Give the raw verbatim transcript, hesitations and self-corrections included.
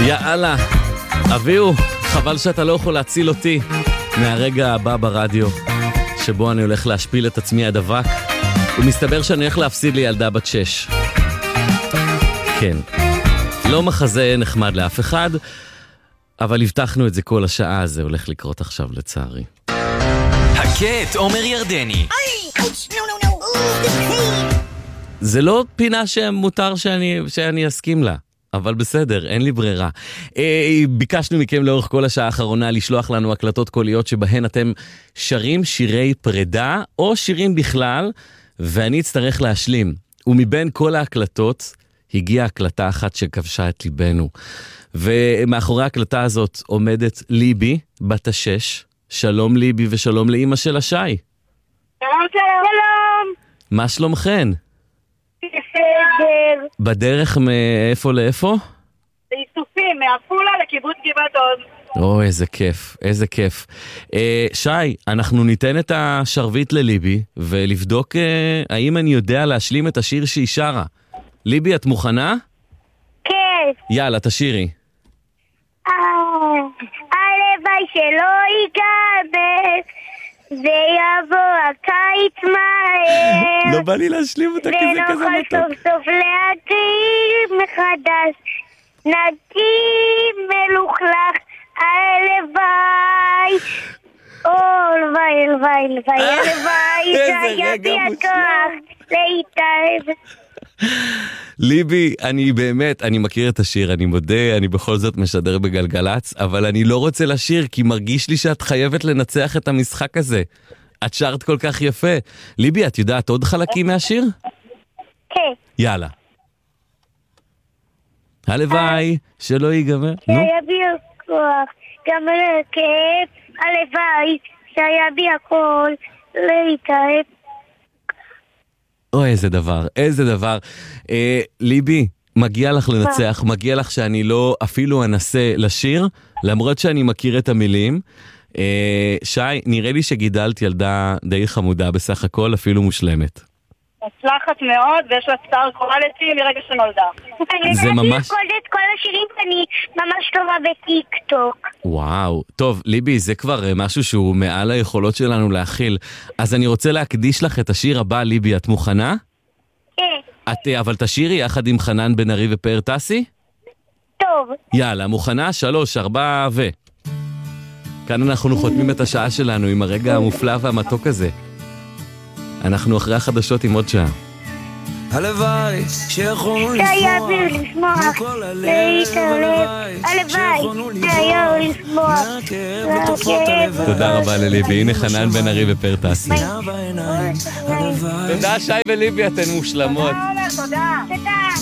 יאללה, אביהו, חבל שאתה לא יכול להציל אותי מהרגע הבא ברדיו שבו אני הולך להשפיל את עצמי עד אבק, ומסתבר שאני הולך להפסיד לי ילדה בת שש. כן, לא מחזה נחמד לאף אחד, אבל הבטחנו את זה כל השעה, זה הולך לקרות עכשיו לצערי. הקט עומר ירדני. זה לא פינה שמותר שאני, שאני אסכים לה, אבל בסדר, אין לי ברירה. אה, ביקשנו מכם לאורך כל השעה האחרונה לשלוח לנו הקלטות קוליות שבהן אתם שרים שירי פרידה או שירים בכלל, ואני אצטרך להשלים. ומבין כל ההקלטות הגיעה הקלטה אחת שכבשה את ליבנו. ומאחורי ההקלטה הזאת עומדת ליבי, בת השש. שלום ליבי ושלום לאמא של השי. שלום שלום. מה שלומכן? בסדר. בדרך מאיפה לאיפה? באיסופים, מעפולה לקיבוץ גבעת עוז. או, איזה כיף, איזה כיף. אה, שי, אנחנו ניתן את השרביט לליבי, ולבדוק אה, האם אני יודע להשלים את השיר שהיא שרה. ליבי, את מוכנה? כן. יאללה, תשירי. הלוואי שלא ייגמר, ויבוא הקיץ מהר. לא בא לי להשלים אותה, כי זה כזה ונוכל מתוק. סוף סוף להקים מחדש, נקים מלוכלך, הלוואי. או, הלוואי, הלוואי, הלוואי, הלוואי, איזה שהיה רגע בי מושלם. הכוח להתאהב. ליבי, אני באמת, אני מכיר את השיר, אני מודה, אני בכל זאת משדר בגלגלץ, אבל אני לא רוצה לשיר, כי מרגיש לי שאת חייבת לנצח את המשחק הזה. את שרת כל כך יפה. ליבי, את יודעת עוד חלקים מהשיר? כן. יאללה. הלוואי, שלא ייגמר. נו. שהיה בי הכוח, גם לכאב, הלוואי, שהיה בי הכל להתאהב. אוי, איזה דבר, איזה דבר. אה, ליבי, מגיע לך לנצח, מגיע לך שאני לא אפילו אנסה לשיר, למרות שאני מכיר את המילים. אה, שי, נראה לי שגידלת ילדה די חמודה בסך הכל, אפילו מושלמת. מצלחת מאוד, ויש לה סטאר קואליטי מרגע שנולדה. זה אני ממש- יודעת את כל השירים, ואני ממש טובה בטיק-טוק. וואו, טוב, ליבי, זה כבר אה, משהו שהוא מעל היכולות שלנו להכיל. אז אני רוצה להקדיש לך את השיר הבא, ליבי, את מוכנה? כן, את, אה, אבל תשירי יחד עם חנן בן ארי ופאר טסי? טוב. יאללה, מוכנה? שלוש, ארבע ו... כאן אנחנו חותמים את השעה שלנו עם הרגע המופלא והמתוק הזה. אנחנו אחרי החדשות עם עוד שעה. הלוואי שיכולנו שהיה לשמוח בי לשמוח, מכל הלב, להתעלב, הלוואי, שיכולנו שהיה לשמוח לשמוח, מהכאב בתופעות הלוואי. תודה רבה לליבי, הנה חנן בן ארי ופאר טסי. שנאה בעיניים, הלוואי תודה שי וליבי, אתן מושלמות. תודה. תודה.